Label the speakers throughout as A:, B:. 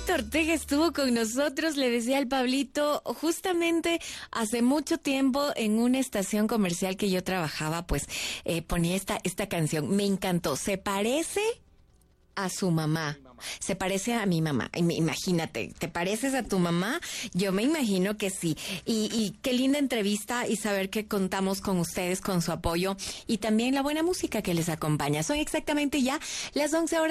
A: Pablito Ortega estuvo con nosotros, le decía al Pablito, justamente hace mucho tiempo en una estación comercial que yo trabajaba, pues ponía esta canción, me encantó, se parece a su mamá. Se parece a mi mamá. Imagínate, ¿te pareces a tu mamá? Yo me imagino que sí. Y qué linda entrevista y saber que contamos con ustedes, con su apoyo y también la buena música que les acompaña. Son exactamente ya las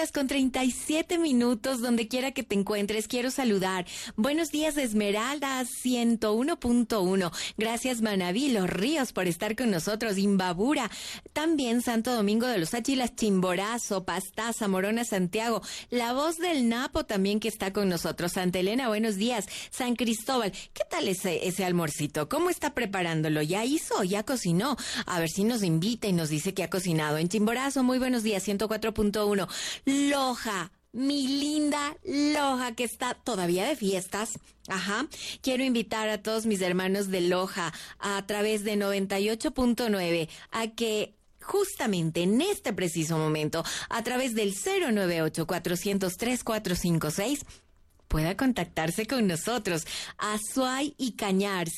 A: 11:37 donde quiera que te encuentres. Quiero saludar. Buenos días, Esmeralda 101.1. Gracias, Manaví, Los Ríos, por estar con nosotros. Imbabura. También Santo Domingo de los Áchilas, Chimborazo, Pastaza, Morona, Santiago. La Voz del Napo también que está con nosotros. Santa Elena, buenos días. San Cristóbal, ¿qué tal ese almuercito? ¿Cómo está preparándolo? ¿Ya hizo? ¿Ya cocinó? A ver si nos invita y nos dice que ha cocinado. En Chimborazo, muy buenos días, 104.1. Loja, mi linda Loja, que está todavía de fiestas. Ajá. Quiero invitar a todos mis hermanos de Loja a través de 98.9 a que justamente en este preciso momento, a través del 098-403-456, pueda contactarse con nosotros. Azuay y Cañar,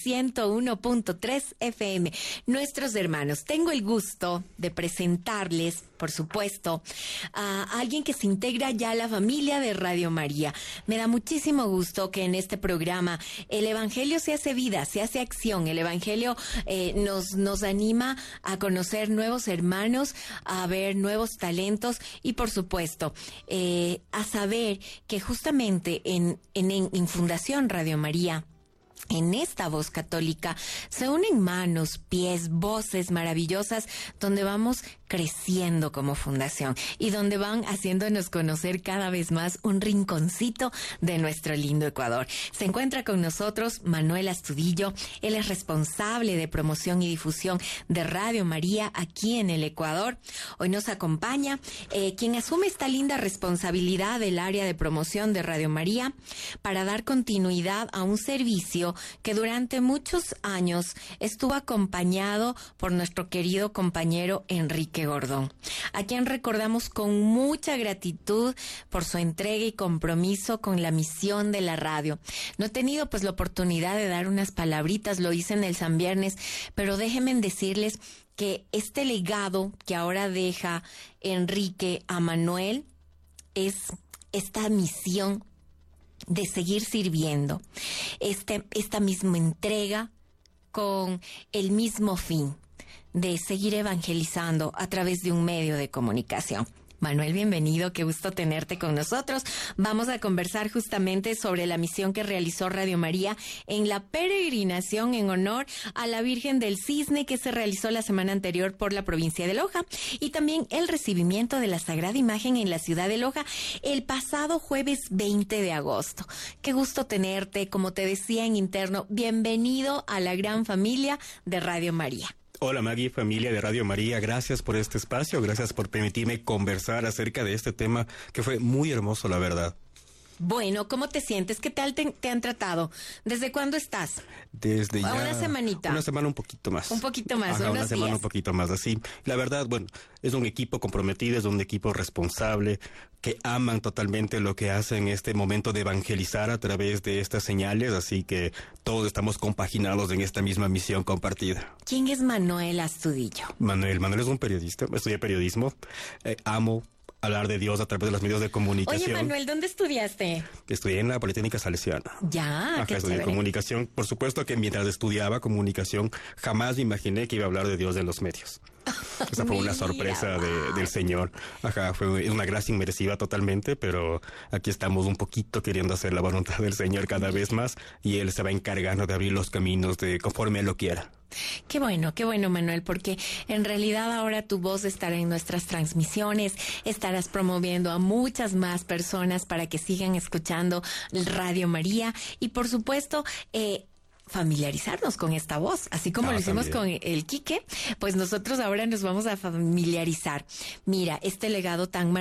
A: 101.3 FM. Nuestros hermanos, tengo el gusto de presentarles, por supuesto, a alguien que se integra ya a la familia de Radio María. Me da muchísimo gusto que en este programa el Evangelio se hace vida, se hace acción. El Evangelio nos anima a conocer nuevos hermanos, a ver nuevos talentos y, por supuesto, a saber que justamente en Fundación Radio María, en esta voz católica, se unen manos, pies, voces maravillosas, donde vamos creciendo como fundación y donde van haciéndonos conocer cada vez más un rinconcito de nuestro lindo Ecuador. Se encuentra con nosotros Manuel Astudillo. Él es responsable de promoción y difusión de Radio María aquí en el Ecuador. Hoy nos acompaña quien asume esta linda responsabilidad del área de promoción de Radio María para dar continuidad a un servicio que durante muchos años estuvo acompañado por nuestro querido compañero Enrique Gordón, a quien recordamos con mucha gratitud por su entrega y compromiso con la misión de la radio. No he tenido pues la oportunidad de dar unas palabritas, lo hice en el San Viernes, pero déjenme decirles que este legado que ahora deja Enrique a Manuel es esta misión de seguir sirviendo, esta misma entrega con el mismo fin de seguir evangelizando a través de un medio de comunicación. Manuel, bienvenido, qué gusto tenerte con nosotros. Vamos a conversar justamente sobre la misión que realizó Radio María en la peregrinación en honor a la Virgen del Cisne que se realizó la semana anterior por la provincia de Loja y también el recibimiento de la Sagrada Imagen en la ciudad de Loja el pasado jueves 20 de agosto. Qué gusto tenerte, como te decía en interno, bienvenido a la gran familia de Radio María.
B: Hola Maggie, familia de Radio María, gracias por este espacio, gracias por permitirme conversar acerca de este tema que fue muy hermoso, la verdad.
A: Bueno, ¿cómo te sientes? ¿Qué tal te han tratado? ¿Desde cuándo estás?
B: Desde ya...
A: Una semanita.
B: Una semana un poquito más.
A: Un poquito más,
B: Ajá,
A: unos
B: una semana
A: días.
B: un poquito más, así. La verdad, bueno, es un equipo comprometido, es un equipo responsable, que aman totalmente lo que hacen en este momento de evangelizar a través de estas señales, así que todos estamos compaginados en esta misma misión compartida.
A: ¿Quién es Manuel Astudillo?
B: Manuel es un periodista, estudié periodismo, amo hablar de Dios a través de los medios de comunicación.
A: Oye, Manuel, ¿dónde estudiaste?
B: Estudié en la Politécnica Salesiana.
A: Ya, qué
B: estudié
A: chévere.
B: comunicación. Por supuesto que mientras estudiaba comunicación, jamás me imaginé que iba a hablar de Dios en los medios. Esa fue una sorpresa del Señor. Fue una gracia inmerecida totalmente, pero aquí estamos un poquito queriendo hacer la voluntad del Señor cada vez más y Él se va encargando de abrir los caminos de conforme Él lo quiera.
A: Qué bueno, Manuel, porque en realidad ahora tu voz estará en nuestras transmisiones, estarás promoviendo a muchas más personas para que sigan escuchando Radio María y por supuesto, familiarizarnos con esta voz, así como lo hicimos también con el Quique, pues nosotros ahora nos vamos a familiarizar. Mira, este legado tan